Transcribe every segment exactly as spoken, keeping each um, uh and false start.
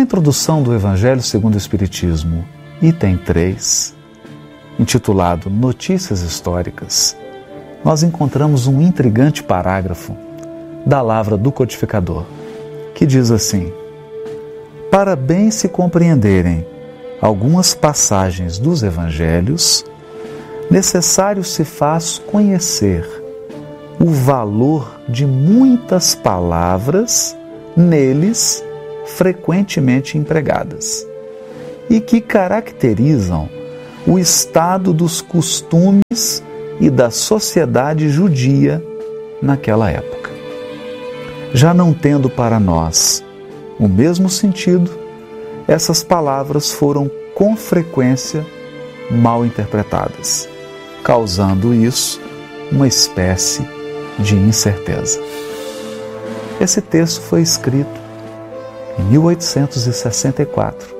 introdução do Evangelho segundo o Espiritismo, item três, intitulado Notícias Históricas, nós encontramos um intrigante parágrafo da Lavra do Codificador, que diz assim: para bem se compreenderem algumas passagens dos Evangelhos, necessário se faz conhecer o valor de muitas palavras neles frequentemente empregadas e que caracterizam o estado dos costumes e da sociedade judia naquela época. Já não tendo para nós o mesmo sentido, essas palavras foram com frequência mal interpretadas, causando isso uma espécie de incerteza. Esse texto foi escrito em mil oitocentos e sessenta e quatro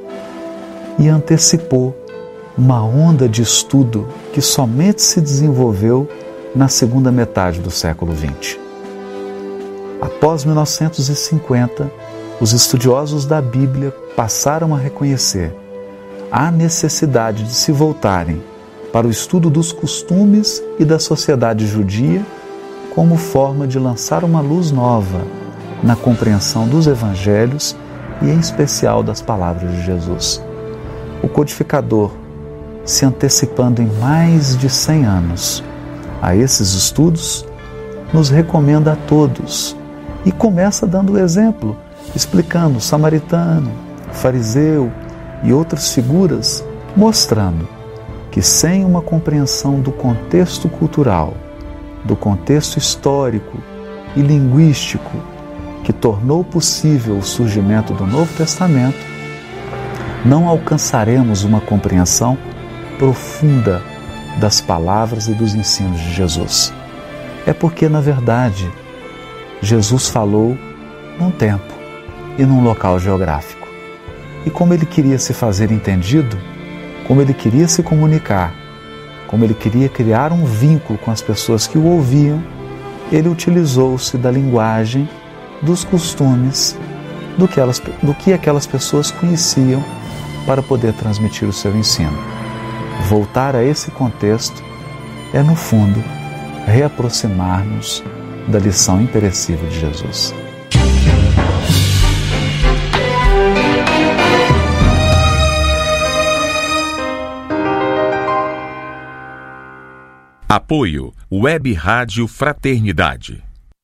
e antecipou uma onda de estudo que somente se desenvolveu na segunda metade do século vinte. Após mil novecentos e cinquenta, os estudiosos da Bíblia passaram a reconhecer a necessidade de se voltarem para o estudo dos costumes e da sociedade judia como forma de lançar uma luz nova na compreensão dos Evangelhos e, em especial, das palavras de Jesus. O codificador, se antecipando em mais de cem anos a esses estudos, nos recomenda a todos e começa dando o exemplo, explicando o samaritano, o fariseu e outras figuras, mostrando que sem uma compreensão do contexto cultural, do contexto histórico e linguístico que tornou possível o surgimento do Novo Testamento, não alcançaremos uma compreensão profunda das palavras e dos ensinos de Jesus. É porque, na verdade, Jesus falou num tempo e num local geográfico. E como ele queria se fazer entendido, como ele queria se comunicar, como ele queria criar um vínculo com as pessoas que o ouviam, ele utilizou-se da linguagem, dos costumes, do que, elas, do que aquelas pessoas conheciam para poder transmitir o seu ensino. Voltar a esse contexto é, no fundo, reaproximar-nos da lição imperecível de Jesus. Apoio Web Rádio Fraternidade.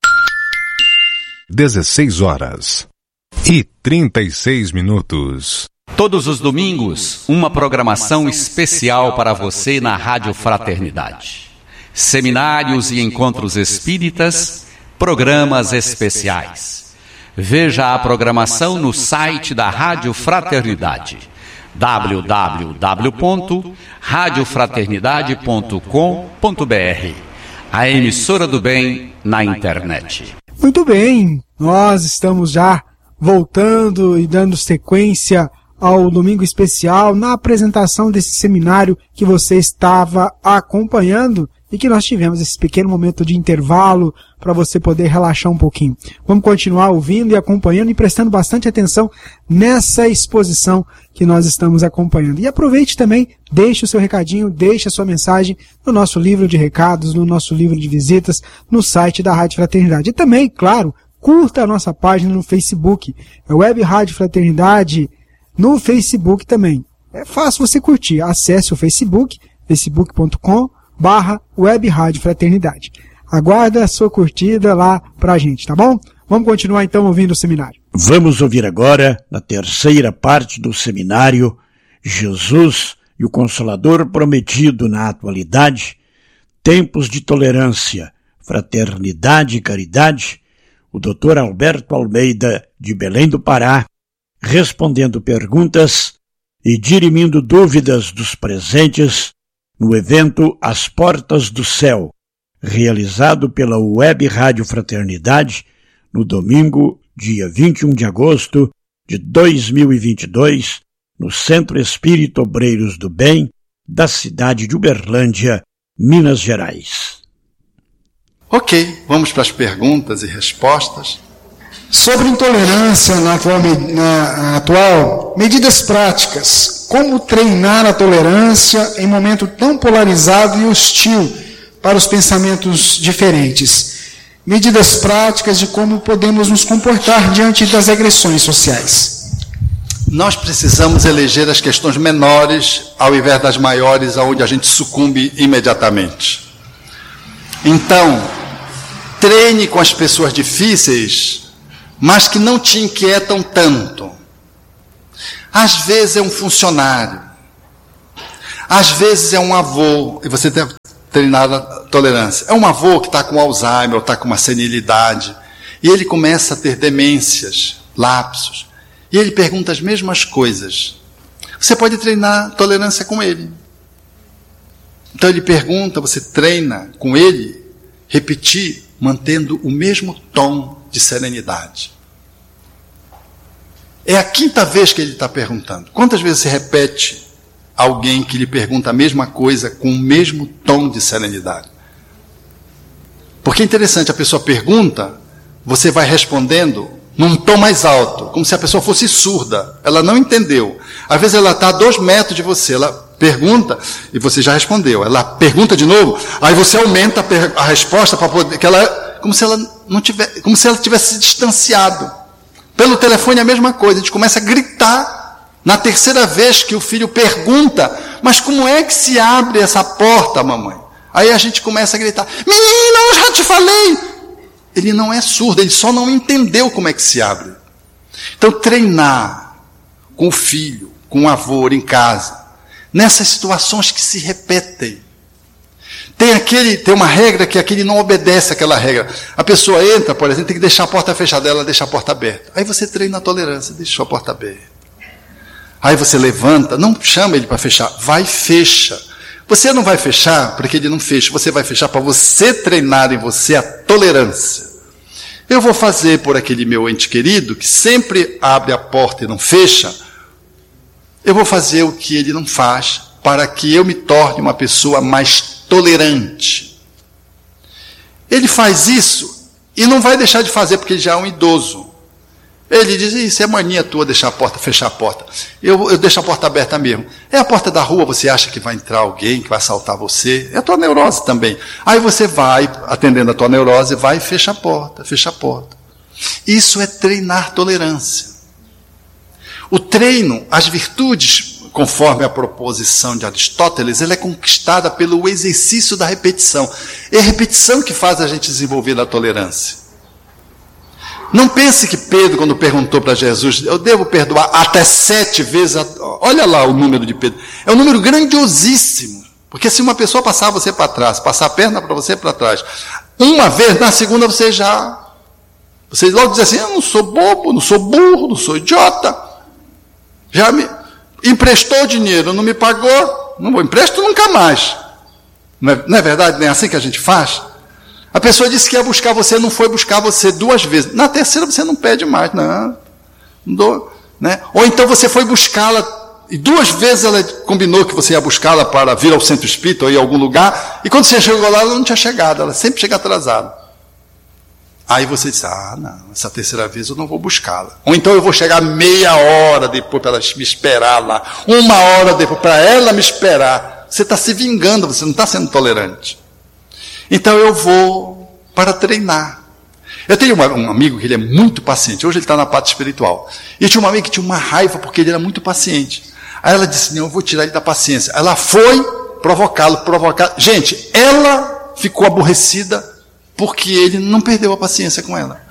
dezesseis horas e trinta e seis minutos. Todos os domingos, uma programação especial para você na Rádio Fraternidade. Seminários e encontros espíritas, programas especiais. Veja a programação no site da Rádio Fraternidade, w w w ponto rádio fraternidade ponto com ponto b r, a emissora do bem na internet. Muito bem, nós estamos já voltando e dando sequência ao Domingo Especial na apresentação desse seminário que você estava acompanhando e que nós tivemos esse pequeno momento de intervalo para você poder relaxar um pouquinho. Vamos continuar ouvindo e acompanhando e prestando bastante atenção nessa exposição que nós estamos acompanhando. E aproveite também, deixe o seu recadinho, deixe a sua mensagem no nosso livro de recados, no nosso livro de visitas, no site da Rádio Fraternidade. E também, claro, curta a nossa página no Facebook, é Web Rádio Fraternidade, no Facebook também. É fácil você curtir, acesse o Facebook, facebook ponto com barra Web Rádio Fraternidade. Aguarda a sua curtida lá pra gente, tá bom? Vamos continuar então ouvindo o seminário. Vamos ouvir agora, na terceira parte do seminário, Jesus e o Consolador Prometido na Atualidade, Tempos de Tolerância, Fraternidade e Caridade, o doutor Alberto Almeida, de Belém do Pará, respondendo perguntas e dirimindo dúvidas dos presentes no evento As Portas do Céu, realizado pela Web Rádio Fraternidade no domingo, dia vinte e um de agosto de dois mil e vinte e dois, no Centro Espírita Obreiros do Bem, da cidade de Uberlândia, Minas Gerais. Ok, vamos para as perguntas e respostas. Sobre intolerância na atual, na atual, medidas práticas. Como treinar a tolerância em momento tão polarizado e hostil para os pensamentos diferentes? Medidas práticas de como podemos nos comportar diante das agressões sociais. Nós precisamos eleger as questões menores ao invés das maiores, aonde a gente sucumbe imediatamente. Então, treine com as pessoas difíceis, mas que não te inquietam tanto. Às vezes é um funcionário, às vezes é um avô, e você deve treinar a tolerância. É um avô que está com Alzheimer, ou está com uma senilidade, e ele começa a ter demências, lapsos, e ele pergunta as mesmas coisas. Você pode treinar tolerância com ele. Então ele pergunta, você treina com ele, repetir, mantendo o mesmo tom de serenidade. É a quinta vez que ele está perguntando. Quantas vezes você repete alguém que lhe pergunta a mesma coisa com o mesmo tom de serenidade? Porque é interessante, a pessoa pergunta, você vai respondendo num tom mais alto, como se a pessoa fosse surda. Ela não entendeu. Às vezes ela está a dois metros de você, ela pergunta e você já respondeu. Ela pergunta de novo, aí você aumenta a, a resposta para poder, que ela, como se ela não tivesse, como se ela tivesse se distanciado. Pelo telefone é a mesma coisa, a gente começa a gritar na terceira vez que o filho pergunta, mas como é que se abre essa porta, mamãe? Aí a gente começa a gritar, menina, eu já te falei. Ele não é surdo, ele só não entendeu como é que se abre. Então treinar com o filho, com o avô em casa, nessas situações que se repetem. Tem, aquele, tem uma regra que aquele não obedece àquela regra. A pessoa entra, por exemplo, tem que deixar a porta fechada, ela deixa a porta aberta. Aí você treina a tolerância, deixa a porta aberta. Aí você levanta, não chama ele para fechar, vai e fecha. Você não vai fechar porque ele não fecha, você vai fechar para você treinar em você a tolerância. Eu vou fazer por aquele meu ente querido, que sempre abre a porta e não fecha, eu vou fazer o que ele não faz, para que eu me torne uma pessoa mais tolerante. Ele faz isso e não vai deixar de fazer porque ele já é um idoso. Ele diz, isso é mania tua deixar a porta, fechar a porta. Eu, eu deixo a porta aberta mesmo. É a porta da rua, você acha que vai entrar alguém, que vai assaltar você. É a tua neurose também. Aí você vai, atendendo a tua neurose, vai e fecha a porta, fecha a porta. Isso é treinar tolerância. O treino, as virtudes, conforme a proposição de Aristóteles, ela é conquistada pelo exercício da repetição. É a repetição que faz a gente desenvolver a tolerância. Não pense que Pedro, quando perguntou para Jesus, eu devo perdoar até sete vezes, olha lá o número de Pedro, é um número grandiosíssimo, porque se uma pessoa passar você para trás, passar a perna para você para trás, uma vez, na segunda você já, você logo diz assim, eu não sou bobo, não sou burro, não sou idiota, já me emprestou dinheiro, não me pagou, não vou empresto nunca mais. Não é, não é verdade? Nem é assim que a gente faz? A pessoa disse que ia buscar você, não foi buscar você duas vezes. Na terceira você não pede mais, não. não dou, né? Ou então você foi buscá-la, e duas vezes ela combinou que você ia buscá-la para vir ao centro espírita ou ir a algum lugar, e quando você chegou lá, ela não tinha chegado, ela sempre chega atrasada. Aí você diz, ah, não, essa terceira vez eu não vou buscá-la. Ou então eu vou chegar meia hora depois para ela me esperar lá, uma hora depois para ela me esperar. Você está se vingando, você não está sendo tolerante. Então eu vou para treinar. Eu tenho uma, um amigo que ele é muito paciente, hoje ele está na parte espiritual. E tinha uma amiga que tinha uma raiva porque ele era muito paciente. Aí ela disse, não, eu vou tirar ele da paciência. Ela foi provocá-lo, provocar. Gente, ela ficou aborrecida porque ele não perdeu a paciência com ela.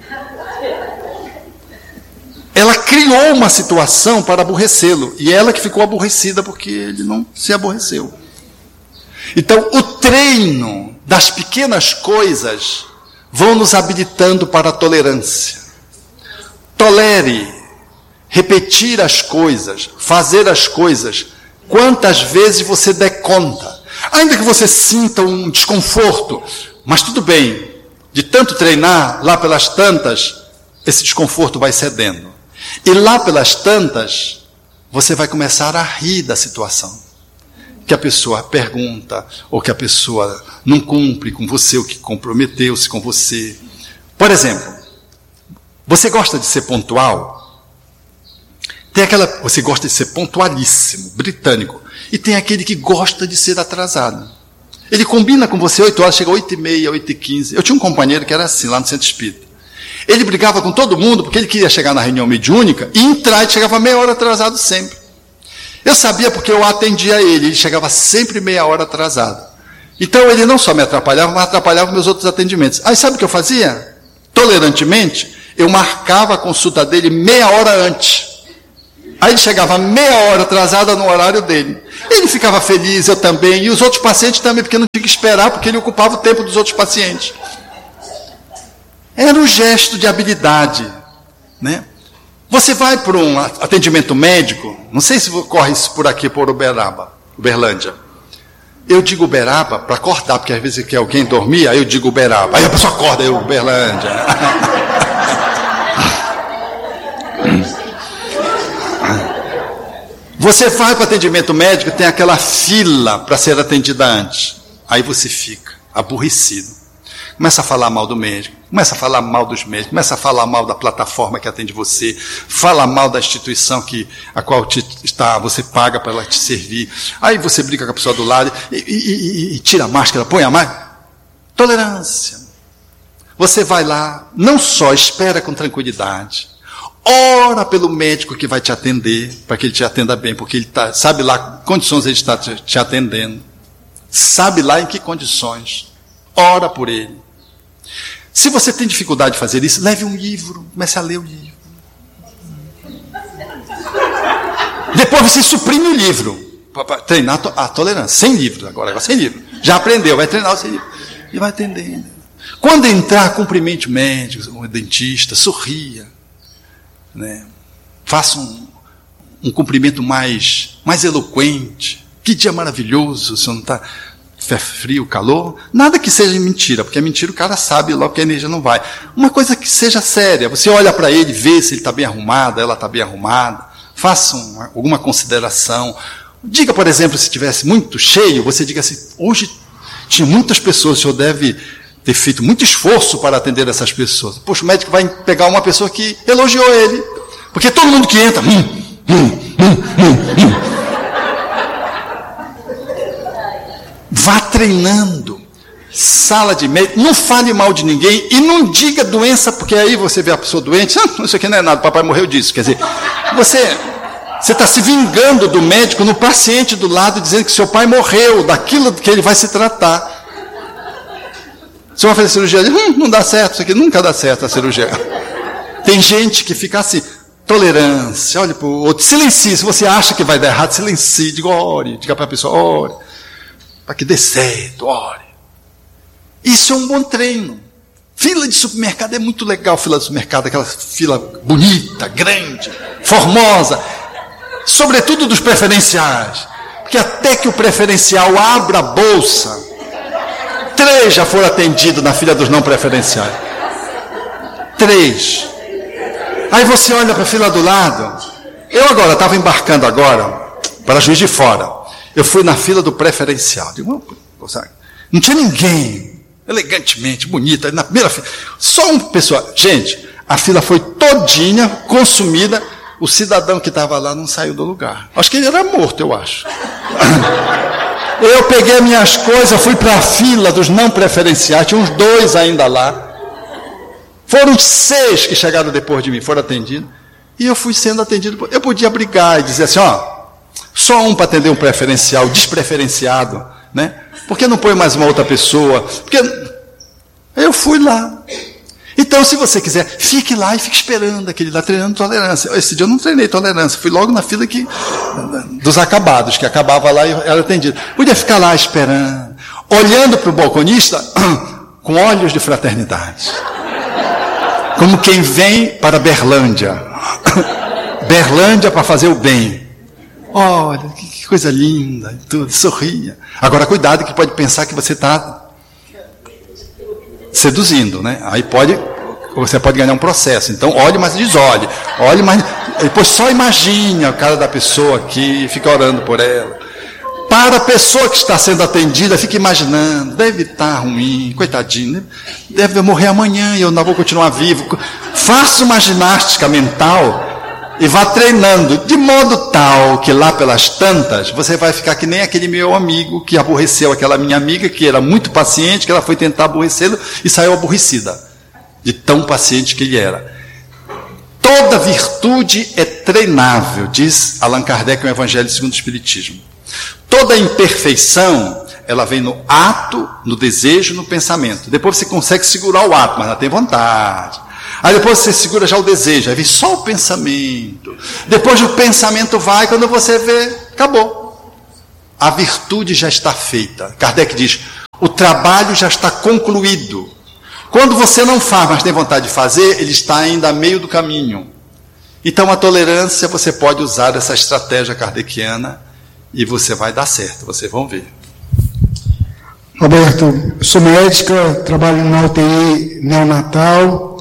Ela criou uma situação para aborrecê-lo, e ela que ficou aborrecida porque ele não se aborreceu. Então, o treino das pequenas coisas vão nos habilitando para a tolerância. Tolere repetir as coisas, fazer as coisas, quantas vezes você der conta. Ainda que você sinta um desconforto, mas tudo bem, de tanto treinar, lá pelas tantas, esse desconforto vai cedendo. E lá pelas tantas, você vai começar a rir da situação. Que a pessoa pergunta, ou que a pessoa não cumpre com você, o que comprometeu-se com você. Por exemplo, Você gosta de ser pontual? Tem aquela, você gosta de ser pontualíssimo, britânico. E tem aquele que gosta de ser atrasado. Ele combina com você oito horas, chega oito e meia, oito e quinze. Eu tinha um companheiro que era assim, lá no Centro Espírita. Ele brigava com todo mundo, porque ele queria chegar na reunião mediúnica e entrar, e chegava meia hora atrasado sempre. Eu sabia porque eu atendia ele, ele chegava sempre meia hora atrasado. Então ele não só me atrapalhava, mas atrapalhava meus outros atendimentos. Aí sabe o que eu fazia? Tolerantemente, eu marcava a consulta dele meia hora antes. Aí ele chegava meia hora atrasada no horário dele. Ele ficava feliz, eu também, e os outros pacientes também, porque não tinha que esperar, porque ele ocupava o tempo dos outros pacientes. Era um gesto de habilidade, né? Você vai para um atendimento médico, não sei se corre isso por aqui, por Uberaba, Uberlândia. Eu digo Uberaba para acordar, porque às vezes que alguém dormia, aí eu digo Uberaba. Aí a pessoa acorda, eu Uberlândia. Você vai para o atendimento médico, tem aquela fila para ser atendida antes. Aí você fica aborrecido. Começa a falar mal do médico, começa a falar mal dos médicos, começa a falar mal da plataforma que atende você, fala mal da instituição que, a qual te, está, você paga para ela te servir. Aí você briga com a pessoa do lado e, e, e, e tira a máscara, põe a máscara. Tolerância. Você vai lá, não só espera com tranquilidade, ora pelo médico que vai te atender, para que ele te atenda bem, porque ele tá, sabe lá que condições ele está te, te atendendo, sabe lá em que condições, ora por ele. Se você tem dificuldade de fazer isso, leve um livro, comece a ler o livro. Depois você suprime o livro, para treinar a tolerância, sem livro, agora, agora sem livro. Já aprendeu, vai treinar sem livro. E vai atendendo. Quando entrar, cumprimente o médico, o dentista, sorria. Né? Faça um, um cumprimento mais, mais eloquente. Que dia maravilhoso, você não está frio, calor. Nada que seja mentira, porque a mentira o cara sabe logo que a energia não vai. Uma coisa que seja séria, você olha para ele, vê se ele está bem arrumado, ela está bem arrumada, faça uma, alguma consideração. Diga, por exemplo, se estivesse muito cheio, você diga assim, hoje tinha muitas pessoas, o senhor deve ter feito muito esforço para atender essas pessoas. Poxa, o médico vai pegar uma pessoa que elogiou ele, porque todo mundo que entra, hum, hum, hum, hum, hum. Vá treinando, sala de médico, não fale mal de ninguém e não diga doença, porque aí você vê a pessoa doente, ah, isso aqui não é nada, o papai morreu disso. Quer dizer, você você está se vingando do médico no paciente do lado, dizendo que seu pai morreu, daquilo que ele vai se tratar. Você vai fazer cirurgia, hum, não dá certo, isso aqui nunca dá certo a cirurgia. Tem gente que fica assim, tolerância, olha para o outro, silencie, se você acha que vai dar errado, silencie, diga ore, diga para a pessoa, ore, para que dê certo, ore. Isso é um bom treino. Fila de supermercado é muito legal, fila de supermercado, aquela fila bonita, grande, formosa, sobretudo dos preferenciais, porque até que o preferencial abra a bolsa, três já foram atendidos na fila dos não preferenciais. Três. Aí você olha para a fila do lado. Eu agora, estava embarcando agora para Juiz de Fora. Eu fui na fila do preferencial. Digo, não tinha ninguém, elegantemente, bonita, na primeira fila. Só uma pessoa. Gente, a fila foi todinha consumida. O cidadão que estava lá não saiu do lugar. Acho que ele era morto, eu acho. Eu peguei minhas coisas, fui para a fila dos não preferenciais, tinha uns dois ainda lá. Foram seis que chegaram depois de mim, foram atendidos. E eu fui sendo atendido. Eu podia brigar e dizer assim, ó, só um para atender um preferencial, despreferenciado, né? Por que não põe mais uma outra pessoa? Porque eu fui lá. Então, se você quiser, fique lá e fique esperando aquele lá, treinando tolerância. Esse dia eu não treinei tolerância, fui logo na fila que, dos acabados, que acabava lá e era atendido. Podia ficar lá esperando, olhando para o balconista com olhos de fraternidade. Como quem vem para Berlândia. Berlândia para fazer o bem. Olha, que coisa linda, tudo, sorria. Agora, cuidado que pode pensar que você está seduzindo, né? Aí pode, você pode ganhar um processo. Então, olhe, mas desolhe. Olhe, mas depois só imagine a cara da pessoa aqui, fica orando por ela. Para a pessoa que está sendo atendida, fica imaginando, deve estar ruim, coitadinho, deve morrer amanhã e eu não vou continuar vivo. Faça uma ginástica mental e vá treinando, de modo tal que lá pelas tantas, você vai ficar que nem aquele meu amigo que aborreceu aquela minha amiga, que era muito paciente, que ela foi tentar aborrecê-lo e saiu aborrecida, de tão paciente que ele era. Toda virtude é treinável, diz Allan Kardec no Evangelho segundo o Espiritismo. Toda imperfeição, ela vem no ato, no desejo, no pensamento. Depois você consegue segurar o ato, mas não tem vontade. Aí depois você segura já o desejo, aí vem só o pensamento. Depois o pensamento vai, quando você vê, acabou. A virtude já está feita. Kardec diz, o trabalho já está concluído. Quando você não faz, mas tem vontade de fazer, ele está ainda a meio do caminho. Então a tolerância, você pode usar essa estratégia kardeciana e você vai dar certo, vocês vão ver. Roberto, eu sou médica, trabalho na U T I neonatal,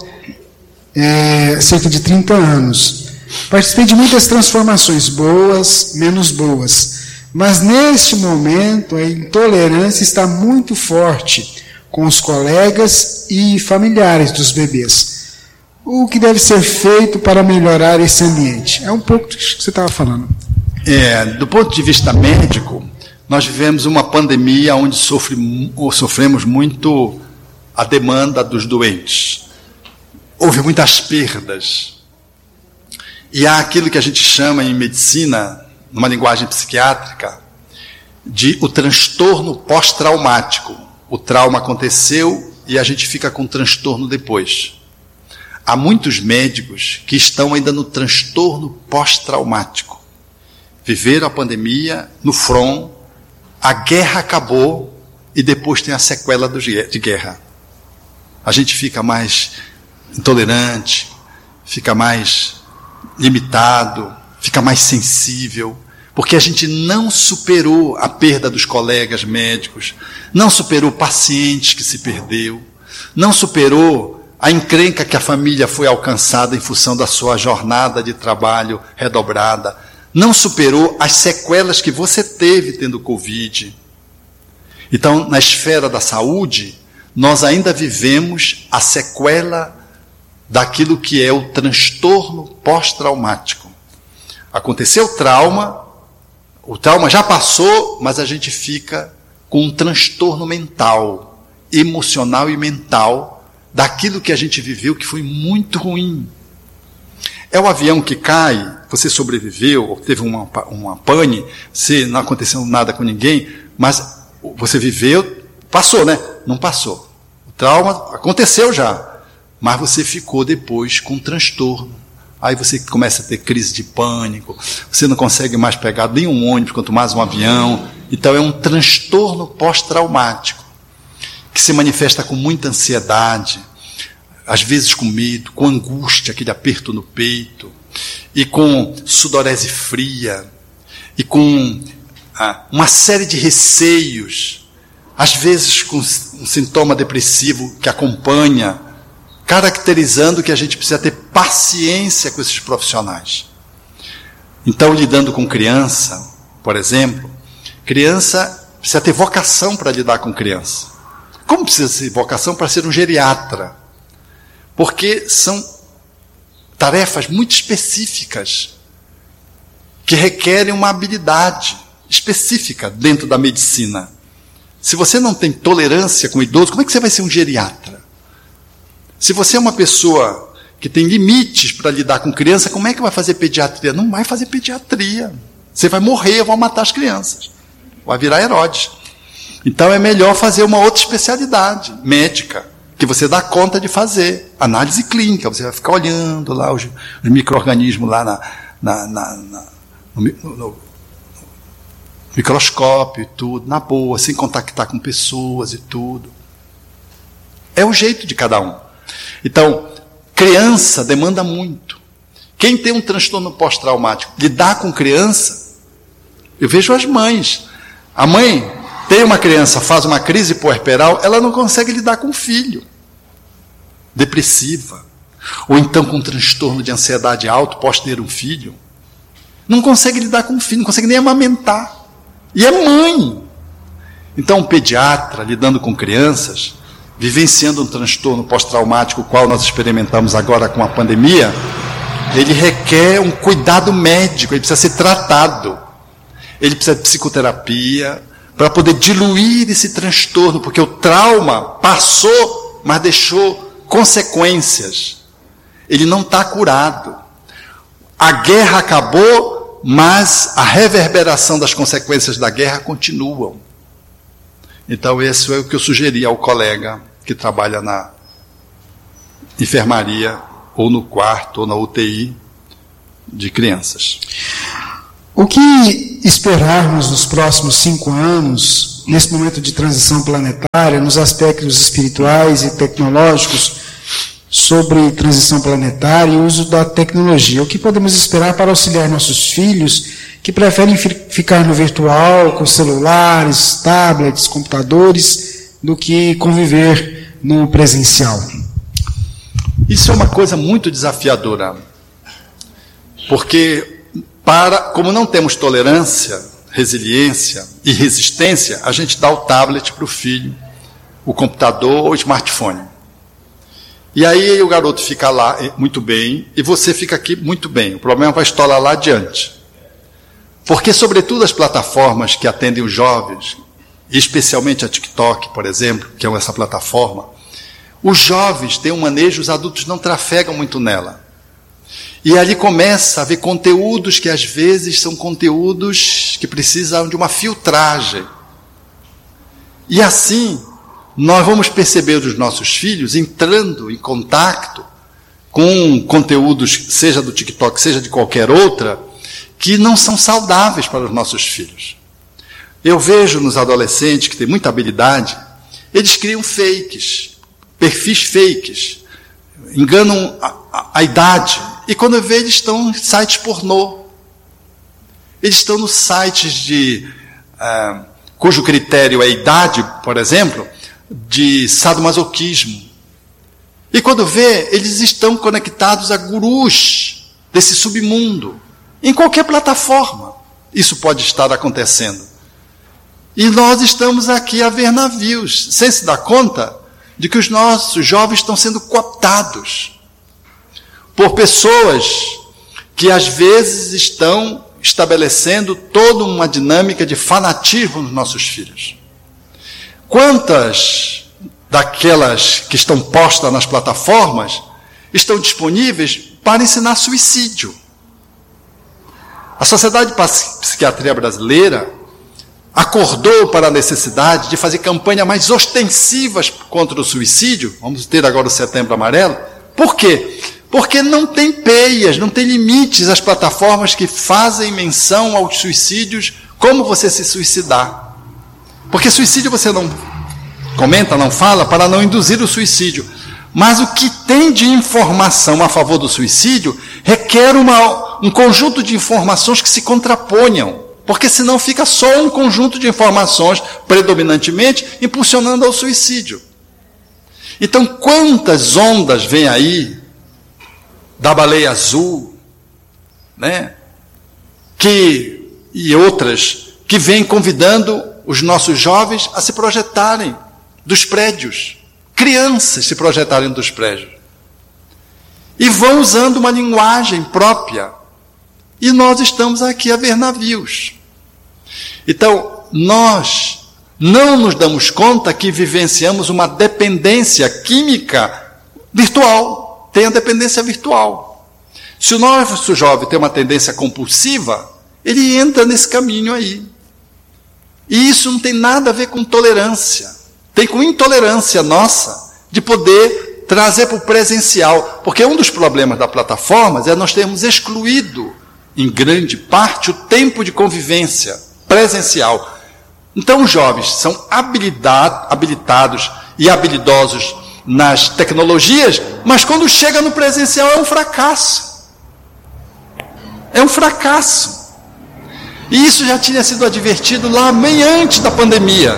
é, cerca de trinta anos. Participei de muitas transformações, boas, menos boas. Mas neste momento a intolerância está muito forte com os colegas e familiares dos bebês. O que deve ser feito para melhorar esse ambiente? É um pouco do que você estava falando. É, do ponto de vista médico, nós vivemos uma pandemia onde sofre, sofremos muito a demanda dos doentes. Houve muitas perdas. E há aquilo que a gente chama em medicina, numa linguagem psiquiátrica, de o transtorno pós-traumático. O trauma aconteceu e a gente fica com transtorno depois. Há muitos médicos que estão ainda no transtorno pós-traumático. Viveram a pandemia no front, a guerra acabou e depois tem a sequela de guerra. A gente fica mais intolerante, fica mais limitado, fica mais sensível, porque a gente não superou a perda dos colegas médicos, não superou pacientes que se perdeu, não superou a encrenca que a família foi alcançada em função da sua jornada de trabalho redobrada, não superou as sequelas que você teve tendo Covid. Então, na esfera da saúde, nós ainda vivemos a sequela daquilo que é o transtorno pós-traumático. Aconteceu o trauma, o trauma já passou, mas a gente fica com um transtorno mental, emocional e mental, daquilo que a gente viveu que foi muito ruim. É o avião que cai, você sobreviveu, ou teve uma, uma pane, se não aconteceu nada com ninguém, mas você viveu, passou, né? Não passou. O trauma aconteceu já, mas você ficou depois com um transtorno. Aí você começa a ter crise de pânico, você não consegue mais pegar nem um ônibus, quanto mais um avião. Então é um transtorno pós-traumático, que se manifesta com muita ansiedade, às vezes com medo, com angústia, aquele aperto no peito, e com sudorese fria, e com ah, uma série de receios, às vezes com um sintoma depressivo que acompanha, caracterizando que a gente precisa ter paciência com esses profissionais. Então, lidando com criança, por exemplo, criança precisa ter vocação para lidar com criança. Como precisa ter vocação para ser um geriatra? Porque são tarefas muito específicas que requerem uma habilidade específica dentro da medicina. Se você não tem tolerância com o idoso, como é que você vai ser um geriatra? Se você é uma pessoa que tem limites para lidar com criança, como é que vai fazer pediatria? Não vai fazer pediatria. Você vai morrer, vão matar as crianças. Vai virar Herodes. Então é melhor fazer uma outra especialidade médica, que você dá conta de fazer. Análise clínica, você vai ficar olhando lá os, os micro-organismos lá na, na, na, na, no, no, no microscópio e tudo, na boa, sem contactar com pessoas e tudo. É o jeito de cada um. Então, criança demanda muito. Quem tem um transtorno pós-traumático, lidar com criança, eu vejo as mães. A mãe tem uma criança, faz uma crise puerperal, ela não consegue lidar com o filho. Depressiva. Ou então com um transtorno de ansiedade alto, pós ter um filho. Não consegue lidar com o filho, não consegue nem amamentar. E é mãe. Então, um pediatra lidando com crianças, vivenciando um transtorno pós-traumático, o qual nós experimentamos agora com a pandemia, ele requer um cuidado médico, ele precisa ser tratado. Ele precisa de psicoterapia para poder diluir esse transtorno, porque o trauma passou, mas deixou consequências. Ele não está curado. A guerra acabou, mas a reverberação das consequências da guerra continuam. Então, esse é o que eu sugeri ao colega que trabalha na enfermaria, ou no quarto, ou na U T I de crianças. O que esperarmos nos próximos cinco anos, nesse momento de transição planetária, nos aspectos espirituais e tecnológicos, sobre transição planetária e uso da tecnologia? O que podemos esperar para auxiliar nossos filhos que preferem ficar no virtual, com celulares, tablets, computadores, do que conviver no presencial? Isso é uma coisa muito desafiadora, porque, para, como não temos tolerância, resiliência e resistência, a gente dá o tablet para o filho, o computador ou o smartphone. E aí o garoto fica lá muito bem, e você fica aqui muito bem. O problema vai estourar lá adiante. Porque, sobretudo, as plataformas que atendem os jovens, especialmente a TikTok, por exemplo, que é essa plataforma, os jovens têm um manejo, os adultos não trafegam muito nela. E ali começa a haver conteúdos que, às vezes, são conteúdos que precisam de uma filtragem. E assim, nós vamos perceber os nossos filhos entrando em contato com conteúdos, seja do TikTok, seja de qualquer outra, que não são saudáveis para os nossos filhos. Eu vejo nos adolescentes que têm muita habilidade, eles criam fakes, perfis fakes, enganam a, a, a idade, e quando eu vejo, eles estão em sites pornô. Eles estão nos sites de, uh, cujo critério é idade, por exemplo, de sadomasoquismo. E quando vê, eles estão conectados a gurus desse submundo. Em qualquer plataforma, isso pode estar acontecendo. E nós estamos aqui a ver navios, sem se dar conta de que os nossos jovens estão sendo cooptados por pessoas que às vezes estão estabelecendo toda uma dinâmica de fanatismo nos nossos filhos. Quantas daquelas que estão postas nas plataformas estão disponíveis para ensinar suicídio? A Sociedade de Psiquiatria Brasileira acordou para a necessidade de fazer campanhas mais ostensivas contra o suicídio. Vamos ter agora o Setembro Amarelo. Por quê? Porque não tem peias, não tem limites às plataformas que fazem menção aos suicídios, como você se suicidar. Porque suicídio você não comenta, não fala, para não induzir o suicídio. Mas o que tem de informação a favor do suicídio requer uma, um conjunto de informações que se contraponham, porque senão fica só um conjunto de informações, predominantemente, impulsionando ao suicídio. Então, quantas ondas vêm aí da baleia azul, né, que, e outras, que vêm convidando os nossos jovens a se projetarem dos prédios, crianças se projetarem dos prédios, e vão usando uma linguagem própria, e nós estamos aqui a ver navios. Então, nós não nos damos conta que vivenciamos uma dependência química virtual, tem a dependência virtual. Se o nosso jovem tem uma tendência compulsiva, ele entra nesse caminho aí. E isso não tem nada a ver com tolerância, tem com intolerância nossa de poder trazer para o presencial, porque um dos problemas das plataformas é nós termos excluído, em grande parte, o tempo de convivência presencial. Então, os jovens são habilitados e habilidosos nas tecnologias, mas quando chega no presencial é um fracasso. É um fracasso. E isso já tinha sido advertido lá bem antes da pandemia,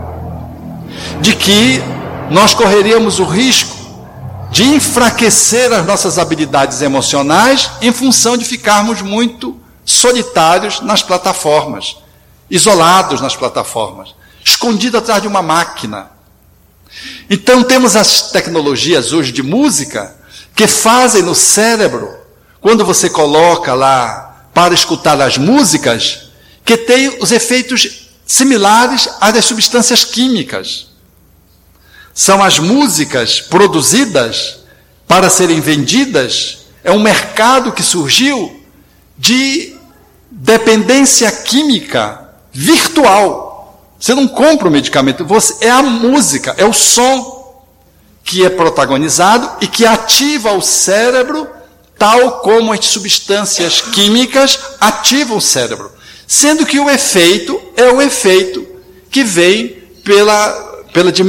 de que nós correríamos o risco de enfraquecer as nossas habilidades emocionais em função de ficarmos muito solitários nas plataformas. isolados nas plataformas, escondidos atrás de uma máquina. Então temos as tecnologias hoje de música que fazem no cérebro, quando você coloca lá para escutar as músicas, que tem os efeitos similares às das substâncias químicas. São as músicas produzidas para serem vendidas, é um mercado que surgiu de dependência química virtual. Você não compra o medicamento, você, é a música, é o som que é protagonizado e que ativa o cérebro, tal como as substâncias químicas ativam o cérebro. Sendo que o efeito é o efeito que vem pela, pela dimensão